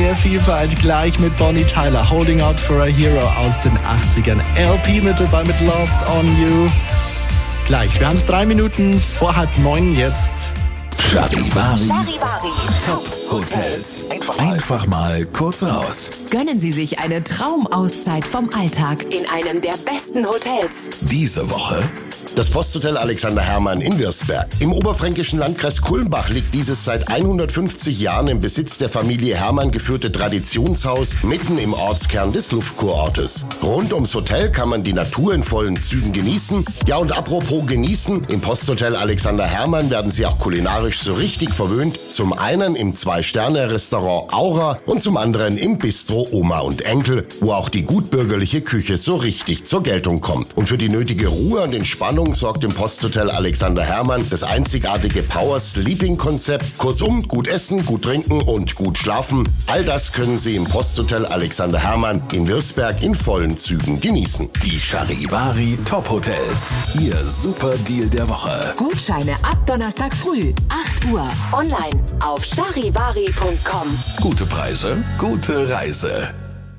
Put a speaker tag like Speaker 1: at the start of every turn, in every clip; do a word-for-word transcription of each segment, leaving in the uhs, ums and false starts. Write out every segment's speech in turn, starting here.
Speaker 1: mehr Vielfalt gleich mit Bonnie Tyler, Holding Out for a Hero aus den achtzigern. L P mit dabei mit Lost on You. Gleich, wir haben es drei Minuten vor halb neun jetzt.
Speaker 2: Charivari.
Speaker 3: Charivari.
Speaker 2: Top Hotels. Einfach mal. Einfach mal kurz raus.
Speaker 3: Gönnen Sie sich eine Traumauszeit vom Alltag in einem der besten Hotels.
Speaker 2: Diese Woche
Speaker 4: das Posthotel Alexander Hermann in Würzberg. Im oberfränkischen Landkreis Kulmbach liegt dieses seit hundertfünfzig Jahren im Besitz der Familie Hermann geführte Traditionshaus mitten im Ortskern des Luftkurortes. Rund ums Hotel kann man die Natur in vollen Zügen genießen. Ja, und apropos genießen, im Posthotel Alexander Hermann werden Sie auch kulinarisch so richtig verwöhnt. Zum einen im Zwei-Sterne-Restaurant Aura und zum anderen im Bistro Oma und Enkel, wo auch die gutbürgerliche Küche so richtig zur Geltung kommt. Und für die nötige Ruhe und Entspannung sorgt im Posthotel Alexander Hermann das einzigartige Power Sleeping Konzept. Kurzum, gut essen, gut trinken und gut schlafen. All das können Sie im Posthotel Alexander Hermann in Würzberg in vollen Zügen genießen.
Speaker 2: Die Charivari Top Hotels. Ihr super Deal der Woche.
Speaker 3: Gutscheine ab Donnerstag früh, acht Uhr. Online auf charivari punkt com.
Speaker 2: Gute Preise, gute Reise.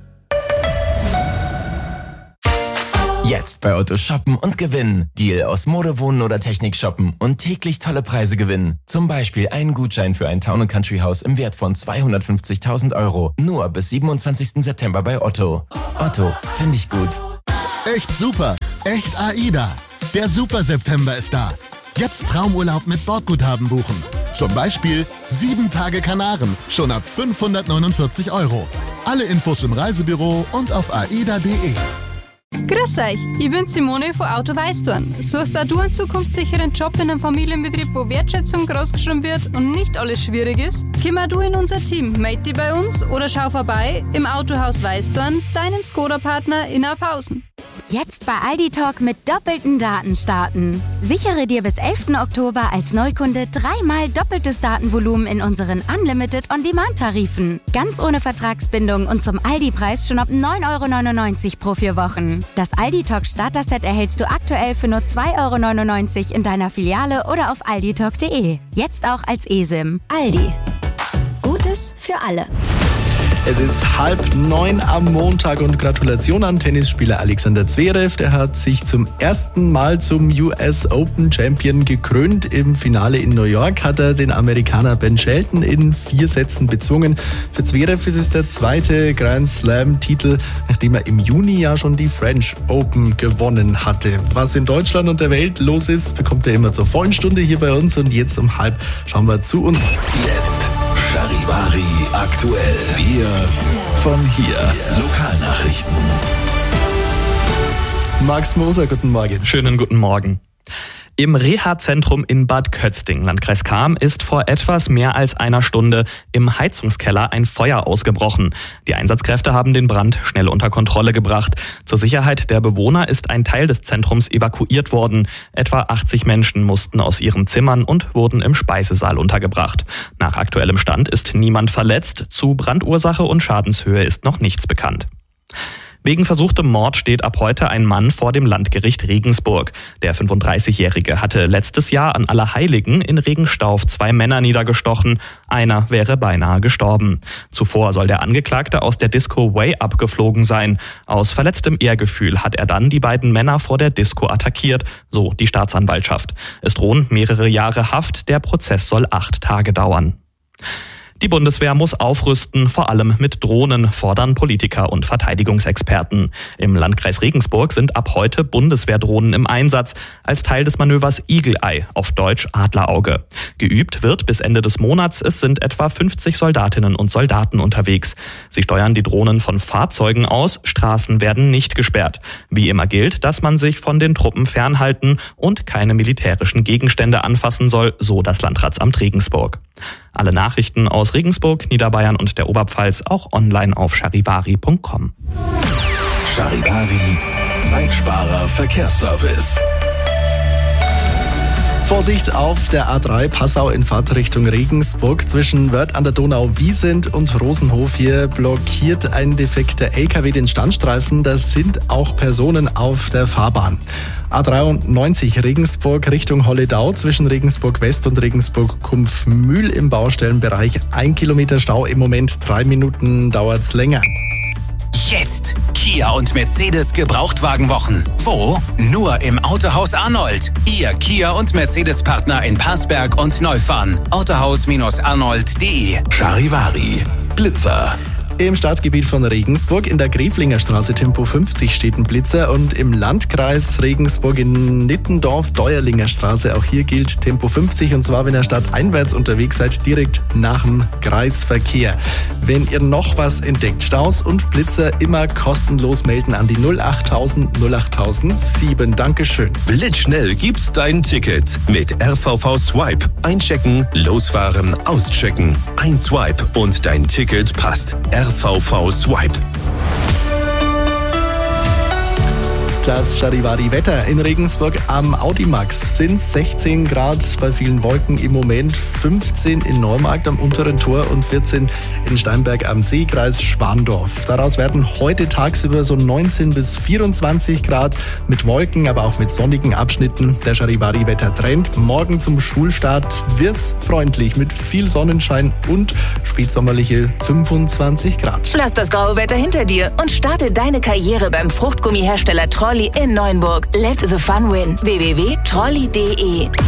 Speaker 5: Jetzt bei Otto shoppen und gewinnen. Deal aus Mode, Wohnen oder Technik shoppen und täglich tolle Preise gewinnen. Zum Beispiel einen Gutschein für ein Town and Country Haus im Wert von zweihundertfünfzigtausend Euro. Nur bis siebenundzwanzigsten September bei Otto. Otto, finde ich gut.
Speaker 6: Echt super. Echt AIDA. Der Super September ist da. Jetzt Traumurlaub mit Bordguthaben buchen. Zum Beispiel sieben Tage Kanaren, schon ab fünfhundertneunundvierzig Euro. Alle Infos im Reisebüro und auf aida punkt de.
Speaker 7: Grüß euch, ich bin Simone von Auto Weißdorn. Suchst auch du einen zukunftssicheren Job in einem Familienbetrieb, wo Wertschätzung großgeschrieben wird und nicht alles schwierig ist? Komm auch du in unser Team, melde dich bei uns oder schau vorbei im Autohaus Weißdorn, deinem Skoda-Partner in Aufhausen.
Speaker 8: Jetzt bei Aldi Talk mit doppelten Daten starten. Sichere dir bis elften Oktober als Neukunde dreimal doppeltes Datenvolumen in unseren Unlimited On-Demand-Tarifen. Ganz ohne Vertragsbindung und zum Aldi-Preis schon ab neun Euro neunundneunzig pro vier Wochen. Das Aldi Talk Starter-Set erhältst du aktuell für nur zwei Euro neunundneunzig in deiner Filiale oder auf aldi talk punkt de. Jetzt auch als eSIM. Aldi. Gutes für alle.
Speaker 1: Es ist halb neun am Montag und Gratulation an Tennisspieler Alexander Zverev. Der hat sich zum ersten Mal zum U S Open Champion gekrönt. Im Finale in New York hat er den Amerikaner Ben Shelton in vier Sätzen bezwungen. Für Zverev ist es der zweite Grand Slam-Titel, nachdem er im Juni ja schon die French Open gewonnen hatte. Was in Deutschland und der Welt los ist, bekommt er immer zur vollen Stunde hier bei uns. Und jetzt um halb schauen wir zu uns.
Speaker 2: Jetzt Charivari aktuell. Wir von hier. Lokalnachrichten.
Speaker 1: Max Moser, guten Morgen.
Speaker 9: Schönen guten Morgen. Im Reha-Zentrum in Bad Kötzting, Landkreis Cham, ist vor etwas mehr als einer Stunde im Heizungskeller ein Feuer ausgebrochen. Die Einsatzkräfte haben den Brand schnell unter Kontrolle gebracht. Zur Sicherheit der Bewohner ist ein Teil des Zentrums evakuiert worden. Etwa achtzig Menschen mussten aus ihren Zimmern und wurden im Speisesaal untergebracht. Nach aktuellem Stand ist niemand verletzt. Zu Brandursache und Schadenshöhe ist noch nichts bekannt. Wegen versuchtem Mord steht ab heute ein Mann vor dem Landgericht Regensburg. Der fünfunddreißigjährige hatte letztes Jahr an Allerheiligen in Regenstauf zwei Männer niedergestochen. Einer wäre beinahe gestorben. Zuvor soll der Angeklagte aus der Disco Way Up geflogen sein. Aus verletztem Ehrgefühl hat er dann die beiden Männer vor der Disco attackiert, so die Staatsanwaltschaft. Es drohen mehrere Jahre Haft, der Prozess soll acht Tage dauern. Die Bundeswehr muss aufrüsten, vor allem mit Drohnen, fordern Politiker und Verteidigungsexperten. Im Landkreis Regensburg sind ab heute Bundeswehrdrohnen im Einsatz, als Teil des Manövers Eagle Eye, auf Deutsch Adlerauge. Geübt wird bis Ende des Monats, es sind etwa fünfzig Soldatinnen und Soldaten unterwegs. Sie steuern die Drohnen von Fahrzeugen aus, Straßen werden nicht gesperrt. Wie immer gilt, dass man sich von den Truppen fernhalten und keine militärischen Gegenstände anfassen soll, so das Landratsamt Regensburg. Alle Nachrichten aus Regensburg, Niederbayern und der Oberpfalz auch online auf charivari punkt com.
Speaker 2: Charivari, Zeitsparer Verkehrsservice.
Speaker 1: Vorsicht auf der A drei Passau in Fahrtrichtung Regensburg. Zwischen Wörth an der Donau-Wiesent und Rosenhof hier blockiert ein defekter L K W den Standstreifen. Das sind auch Personen auf der Fahrbahn. A dreiundneunzig Regensburg Richtung Holledau zwischen Regensburg West und Regensburg Kumpfmühl im Baustellenbereich. Ein Kilometer Stau im Moment, drei Minuten dauert's länger.
Speaker 10: Jetzt Kia und Mercedes Gebrauchtwagenwochen. Wo? Nur im Autohaus Arnold. Ihr Kia und Mercedes Partner in Parsberg und Neufahren. autohaus Arnold punkt de.
Speaker 2: Charivari Blitzer.
Speaker 1: Im Stadtgebiet von Regensburg in der Greflinger Straße Tempo fünfzig steht ein Blitzer und im Landkreis Regensburg in Nittendorf Deuerlinger Straße, auch hier gilt Tempo fünfzig und zwar, wenn ihr stadteinwärts unterwegs seid, direkt nach dem Kreisverkehr. Wenn ihr noch was entdeckt, Staus und Blitzer immer kostenlos melden an die null achttausend null achttausendsieben. Dankeschön.
Speaker 11: Blitzschnell gibt's dein Ticket mit R V V Swipe. Einchecken, losfahren, auschecken. Ein Swipe und dein Ticket passt. R V V Swipe.
Speaker 1: Das Charivari-Wetter in Regensburg am Audimax sind sechzehn Grad bei vielen Wolken im Moment, fünfzehn in Neumarkt am unteren Tor und vierzehn in Steinberg am See, Kreis Schwandorf. Daraus werden heute tagsüber so neunzehn bis vierundzwanzig Grad mit Wolken, aber auch mit sonnigen Abschnitten. Der Charivari-Wetter-Trend. Morgen zum Schulstart wird's freundlich mit viel Sonnenschein und spätsommerliche fünfundzwanzig Grad.
Speaker 3: Lass das graue Wetter hinter dir und starte deine Karriere beim Fruchtgummihersteller Trolli in Neuenburg. Let the fun win. w w w punkt trolli punkt de